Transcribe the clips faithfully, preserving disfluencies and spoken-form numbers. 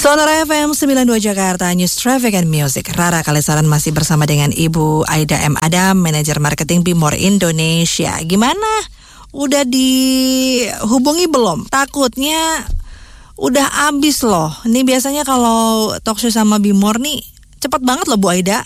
Sonora F M sembilan puluh dua Jakarta, News Traffic and Music. Rara Kalesaran masih bersama dengan Ibu Aida M. Adam, Manajer Marketing Bimor Indonesia. Gimana? Udah dihubungi belum? Takutnya udah habis loh. Ini biasanya kalau talk show sama Bimor nih cepat banget loh Bu Aida.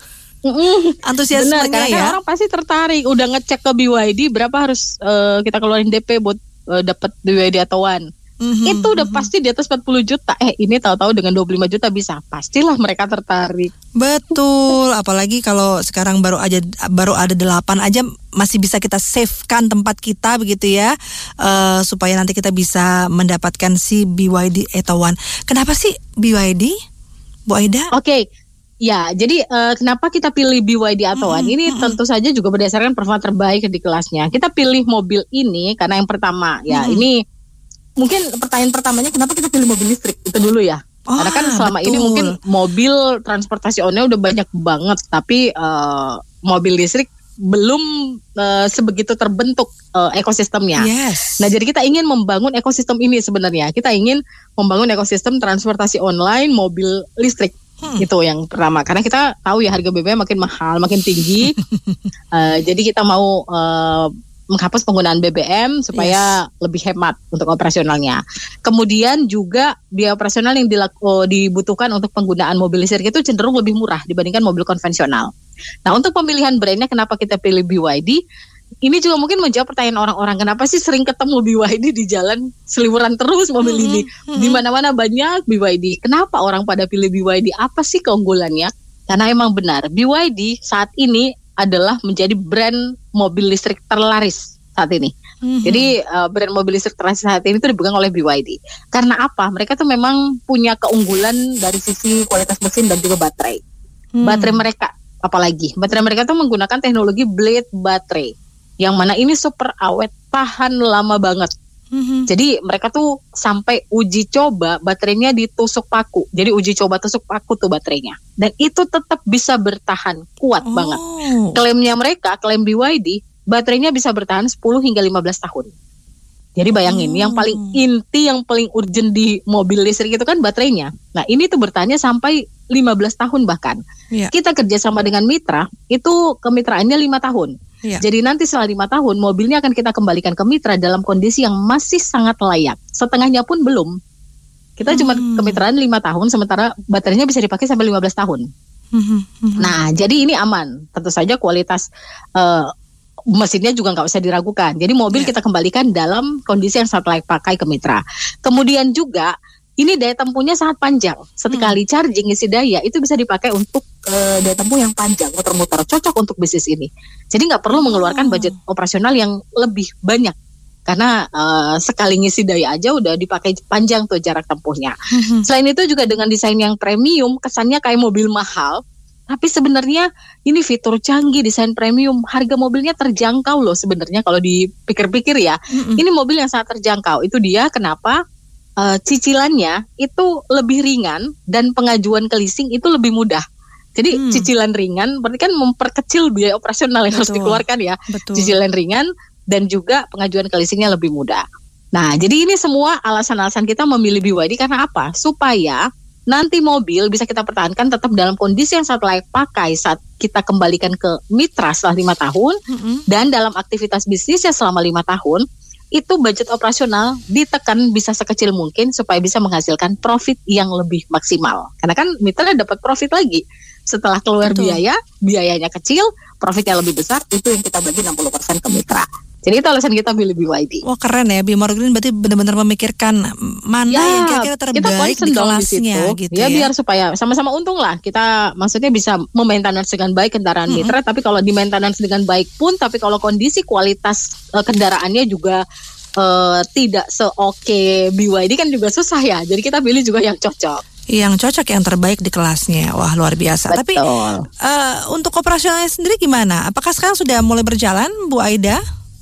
Antusiasmenya. Benar, karena ya. kan orang pasti tertarik. Udah ngecek ke B Y D berapa harus uh, kita keluarin D P buat uh, dapat B Y D atau One. Mm-hmm, itu udah mm-hmm. pasti di atas empat puluh juta. Eh ini tahu-tahu dengan dua puluh lima juta bisa. Pastilah mereka tertarik. Betul, apalagi kalau sekarang baru aja baru ada delapan aja masih bisa kita save-kan tempat kita begitu ya. Uh, supaya nanti kita bisa mendapatkan si B Y D atau One. Kenapa sih B Y D? Bu Aida? Oke. Okay. Ya, jadi uh, kenapa kita pilih B Y D atau One? Mm-hmm, ini mm-hmm. tentu saja juga berdasarkan performa terbaik di kelasnya. Kita pilih mobil ini karena yang pertama, ya mm-hmm. ini mungkin pertanyaan pertamanya kenapa kita pilih mobil listrik itu dulu ya. Oh, karena kan selama betul. ini mungkin mobil transportasi online udah banyak banget, tapi uh, mobil listrik belum uh, sebegitu terbentuk uh, ekosistemnya. Yes. Nah, jadi kita ingin membangun ekosistem ini sebenarnya. Kita ingin membangun ekosistem transportasi online mobil listrik. Hmm. Itu yang pertama. Karena kita tahu ya harga B B M makin mahal, makin tinggi. uh, jadi kita mau uh, menghapus penggunaan B B M supaya yes. lebih hemat untuk operasionalnya. Kemudian juga biaya operasional yang dilaku, dibutuhkan untuk penggunaan mobil listrik itu cenderung lebih murah dibandingkan mobil konvensional. Nah, untuk pemilihan brandnya kenapa kita pilih B Y D? Ini juga mungkin menjawab pertanyaan orang-orang, kenapa sih sering ketemu B Y D di jalan seliweran terus mobil mm-hmm. ini. Mm-hmm. Di mana-mana banyak B Y D. Kenapa orang pada pilih B Y D? Apa sih keunggulannya? Karena emang benar, B Y D saat ini adalah menjadi brand mobil listrik terlaris saat ini. Mm-hmm. Jadi uh, brand mobil listrik terlaris saat ini itu dipegang oleh B Y D. Karena apa? Mereka tuh memang punya keunggulan dari sisi kualitas mesin dan juga baterai. Mm. Baterai mereka, apalagi baterai mereka tuh menggunakan teknologi blade baterai, yang mana ini super awet, tahan lama banget. Mm-hmm. Jadi mereka tuh sampai uji coba baterainya ditusuk paku. Jadi uji coba tusuk paku tuh baterainya. Dan itu tetap bisa bertahan kuat oh. banget. Klaimnya mereka, klaim B Y D, baterainya bisa bertahan sepuluh hingga lima belas tahun. Jadi bayangin, oh. yang paling inti, yang paling urgent di mobil listrik itu kan baterainya. Nah ini tuh bertahannya sampai lima belas tahun bahkan. Yeah. Kita kerjasama dengan mitra, itu kemitraannya lima tahun. Ya. Jadi nanti setelah lima tahun mobilnya akan kita kembalikan ke mitra dalam kondisi yang masih sangat layak. Setengahnya pun belum. Kita hmm. cuma kemitraan lima tahun, sementara baterainya bisa dipakai sampai lima belas tahun. Hmm. Hmm. Nah, jadi ini aman. Tentu saja kualitas uh, mesinnya juga nggak usah diragukan. Jadi mobil ya. kita kembalikan dalam kondisi yang sangat layak pakai ke mitra. Kemudian juga ini daya tempuhnya sangat panjang. Sekali hmm. charging isi daya itu bisa dipakai untuk uh, daya tempuh yang panjang, muter-muter, cocok untuk bisnis ini. Jadi nggak perlu mengeluarkan budget operasional yang lebih banyak, karena uh, sekali ngisi daya aja udah dipakai panjang tuh jarak tempuhnya. Hmm. Selain itu juga dengan desain yang premium, kesannya kayak mobil mahal, tapi sebenarnya ini fitur canggih, desain premium, harga mobilnya terjangkau loh sebenarnya kalau dipikir-pikir ya. Hmm. Ini mobil yang sangat terjangkau. Itu dia kenapa Uh, cicilannya itu lebih ringan dan pengajuan ke leasing itu lebih mudah. Jadi hmm. cicilan ringan berarti kan memperkecil biaya operasional yang Betul. harus dikeluarkan ya. Betul. Cicilan ringan dan juga pengajuan ke leasingnya lebih mudah. Nah, jadi ini semua alasan-alasan kita memilih B Y D karena apa? Supaya nanti mobil bisa kita pertahankan tetap dalam kondisi yang sangat layak pakai saat kita kembalikan ke mitra setelah lima tahun mm-hmm. dan dalam aktivitas bisnisnya selama lima tahun. Itu budget operasional ditekan bisa sekecil mungkin supaya bisa menghasilkan profit yang lebih maksimal. Karena kan mitra dapat profit lagi. Setelah keluar Betul. biaya, biayanya kecil, profitnya lebih besar, itu yang kita bagi enam puluh persen ke mitra. Jadi itu alasan kita pilih B Y D. Wah keren ya, Bimor Green berarti benar-benar memikirkan mana ya, yang kira-kira terbaik di kelasnya di gitu ya. Ya biar supaya sama-sama untung lah. Kita maksudnya bisa memaintenance dengan baik kendaraan mm-hmm. mitra, tapi kalau di maintenance dengan baik pun, tapi kalau kondisi kualitas uh, kendaraannya juga uh, tidak se-oke B Y D kan juga susah ya. Jadi kita pilih juga yang cocok. Yang cocok, yang terbaik di kelasnya. Wah luar biasa. Betul. Tapi uh, untuk operasionalnya sendiri gimana? Apakah sekarang sudah mulai berjalan Bu Aida?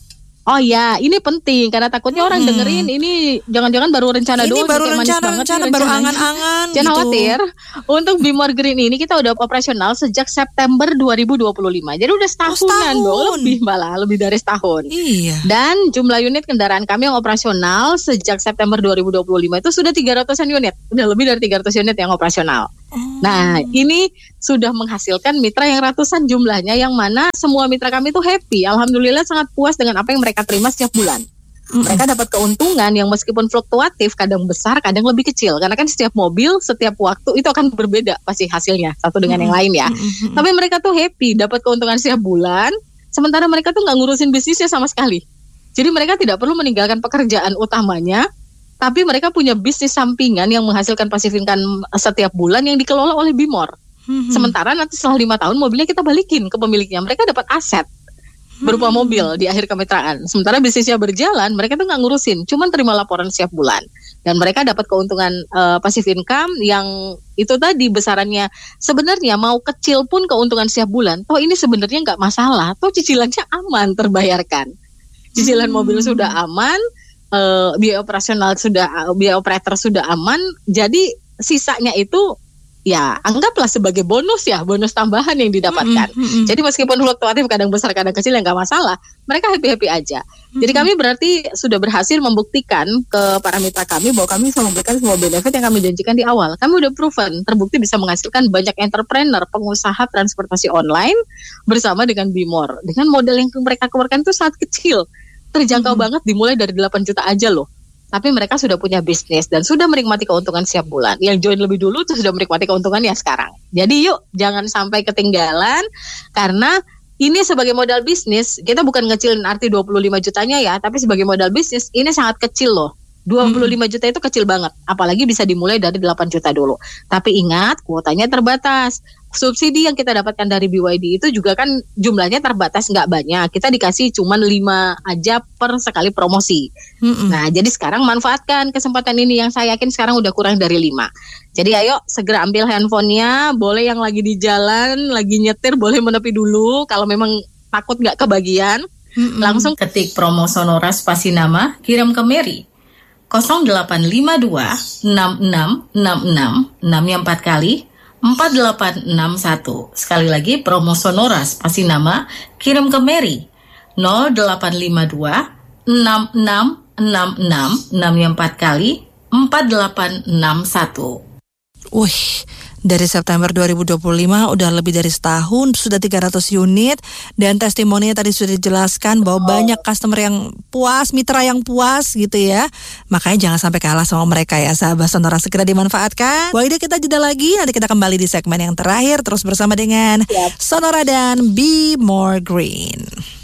Oh ya, ini penting karena takutnya hmm. orang dengerin ini jangan-jangan baru rencana doang. Ini baru rencana, rencana baru angan-angan. Jangan gitu. khawatir. Untuk Be More Green ini kita udah operasional sejak September dua ribu dua puluh lima. Jadi udah setahunan oh, setahun. dong, lebih malah lebih dari setahun. Iya. Dan jumlah unit kendaraan kami yang operasional sejak September dua ribu dua puluh lima itu sudah tiga ratusan unit. Udah lebih dari tiga ratus unit yang operasional. Oh. Nah, ini sudah menghasilkan mitra yang ratusan jumlahnya, yang mana semua mitra kami itu happy. Alhamdulillah sangat puas dengan apa yang mereka terima setiap bulan. Mm-hmm. Mereka dapat keuntungan yang meskipun fluktuatif, kadang besar, kadang lebih kecil. Karena kan setiap mobil, setiap waktu itu akan berbeda pasti hasilnya satu dengan mm-hmm. yang lain ya. Mm-hmm. Tapi mereka tuh happy, dapat keuntungan setiap bulan. Sementara mereka tuh nggak ngurusin bisnisnya sama sekali. Jadi mereka tidak perlu meninggalkan pekerjaan utamanya, tapi mereka punya bisnis sampingan yang menghasilkan passive income setiap bulan yang dikelola oleh Be More. Mm-hmm. Sementara nanti setelah lima tahun mobilnya kita balikin ke pemiliknya. Mereka dapat aset berupa hmm. mobil di akhir kemitraan. Sementara bisnisnya berjalan, mereka tuh nggak ngurusin, cuman terima laporan setiap bulan. Dan mereka dapat keuntungan uh, passive income yang itu tadi besarannya sebenarnya mau kecil pun keuntungan setiap bulan. Toh ini sebenarnya nggak masalah. Toh cicilannya aman terbayarkan. Cicilan hmm. mobil sudah aman, uh, biaya operasional sudah, uh, biaya operator sudah aman. Jadi sisanya itu ya anggaplah sebagai bonus ya, bonus tambahan yang didapatkan. Mm-hmm. Jadi meskipun fluktuatif kadang besar kadang kecil ya nggak masalah, mereka happy-happy aja. Mm-hmm. Jadi kami berarti sudah berhasil membuktikan ke para mitra kami bahwa kami bisa memberikan semua benefit yang kami janjikan di awal. Kami udah proven, terbukti bisa menghasilkan banyak entrepreneur, pengusaha transportasi online bersama dengan Be More. Dengan modal yang mereka keluarkan itu sangat kecil, terjangkau mm-hmm. banget, dimulai dari delapan juta aja loh. Tapi mereka sudah punya bisnis dan sudah menikmati keuntungan setiap bulan. Yang join lebih dulu tuh sudah menikmati keuntungannya sekarang. Jadi yuk jangan sampai ketinggalan, karena ini sebagai modal bisnis, kita bukan ngecilin arti dua puluh lima jutanya ya, tapi sebagai modal bisnis ini sangat kecil loh. dua puluh lima juta itu kecil banget, apalagi bisa dimulai dari delapan juta dulu. Tapi ingat, kuotanya terbatas. Subsidi yang kita dapatkan dari B Y D itu juga kan jumlahnya terbatas, nggak banyak. Kita dikasih cuma lima aja per sekali promosi. Mm-mm. Nah, jadi sekarang manfaatkan kesempatan ini yang saya yakin sekarang udah kurang dari lima. Jadi ayo segera ambil handphonenya, boleh yang lagi di jalan, lagi nyetir, boleh menepi dulu. Kalau memang takut nggak kebagian, Mm-mm. langsung ketik promo Sonora spasi nama, kirim ke Mary. nol delapan lima dua enam enam enam enam enam yang empat kali empat delapan enam satu. Sekali lagi promo Sonora spasi nama kirim ke Mary nol delapan lima dua enam enam enam enam enam yang empat kali empat delapan enam satu. Wih, dari September dua ribu dua puluh lima udah lebih dari setahun, sudah tiga ratus unit, dan testimoninya tadi sudah dijelaskan bahwa banyak customer yang puas, mitra yang puas gitu ya. Makanya jangan sampai kalah sama mereka ya, sahabat Sonora, segera dimanfaatkan. Wahida, kita jeda lagi, nanti kita kembali di segmen yang terakhir terus bersama dengan yep. Sonora dan Be More Green.